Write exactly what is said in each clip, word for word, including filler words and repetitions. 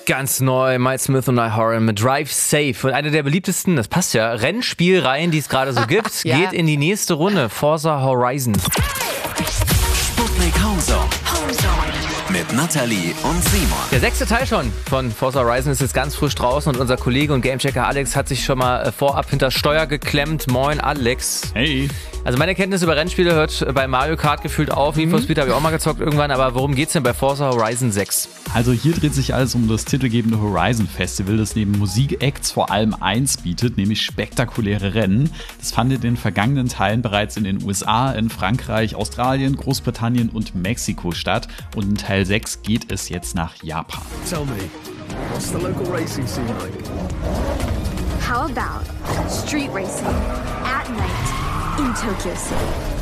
Ganz neu, Mike Smith und Niall Horan mit Drive Safe. Und eine der beliebtesten, das passt ja, Rennspielreihen, die es gerade so gibt, ja. geht in die nächste Runde. Forza Horizon. Sputnik Homezone. Mit Nathalie und Simon. Der sechste Teil schon von Forza Horizon ist jetzt ganz frisch draußen und unser Kollege und Gamechecker Alex hat sich schon mal vorab hinter Steuer geklemmt. Moin Alex. Hey. Also meine Kenntnis über Rennspiele hört bei Mario Kart gefühlt auf. Need for Speed habe ich auch mal gezockt irgendwann, aber worum geht's denn bei Forza Horizon sechs? Also hier dreht sich alles um das titelgebende Horizon Festival, das neben Musikacts vor allem eins bietet, nämlich spektakuläre Rennen. Das fand in den vergangenen Teilen bereits in den U S A, in Frankreich, Australien, Großbritannien und Mexiko statt. Und in Teil sechs geht es jetzt nach Japan. Tell me, what's the local racing scene like? How about street racing at night in Tokyo City?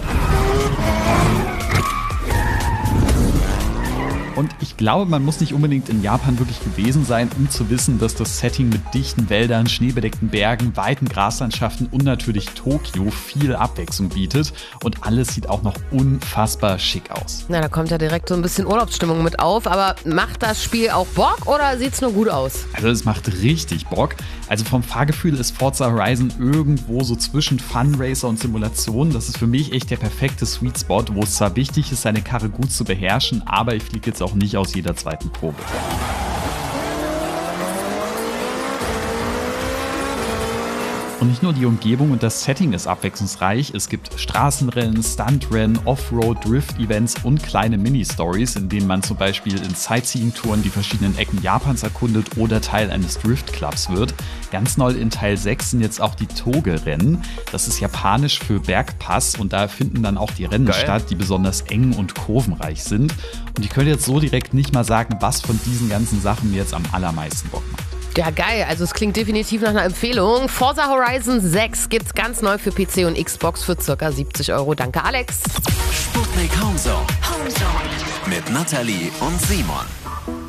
Und ich glaube, man muss nicht unbedingt in Japan wirklich gewesen sein, um zu wissen, dass das Setting mit dichten Wäldern, schneebedeckten Bergen, weiten Graslandschaften und natürlich Tokio viel Abwechslung bietet. Und alles sieht auch noch unfassbar schick aus. Na, da kommt ja direkt so ein bisschen Urlaubsstimmung mit auf. Aber macht das Spiel auch Bock oder sieht's nur gut aus? Also es macht richtig Bock. Also vom Fahrgefühl ist Forza Horizon irgendwo so zwischen Fun Racer und Simulation. Das ist für mich echt der perfekte Sweet Spot, wo es zwar wichtig ist, seine Karre gut zu beherrschen, aber ich fliege jetzt auch nicht aus jeder zweiten Probe. Und nicht nur die Umgebung und das Setting ist abwechslungsreich, es gibt Straßenrennen, Stuntrennen, Offroad, Drift-Events und kleine Mini-Stories, in denen man zum Beispiel in Sightseeing-Touren die verschiedenen Ecken Japans erkundet oder Teil eines Drift-Clubs wird. Ganz neu in Teil sechs sind jetzt auch die Toge-Rennen. Das ist japanisch für Bergpass und da finden dann auch die Rennen Geil. statt, die besonders eng und kurvenreich sind. Und ich könnte jetzt so direkt nicht mal sagen, was von diesen ganzen Sachen mir jetzt am allermeisten Bock macht. Ja, geil. Also es klingt definitiv nach einer Empfehlung. Forza Horizon sechs gibt's ganz neu für P C und Xbox für ca. siebzig Euro. Danke, Alex. Sputnik Homezone. Mit Nathalie und Simon.